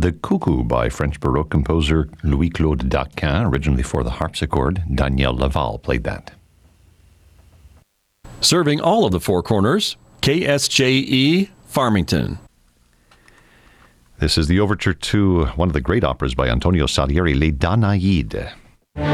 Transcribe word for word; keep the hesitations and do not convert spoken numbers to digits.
The Cuckoo by French Baroque composer Louis-Claude Daquin, originally for the harpsichord. Daniel Laval played that. Serving all of the Four Corners, K S J E, Farmington. This is the overture to one of the great operas by Antonio Salieri, Les Danaïdes.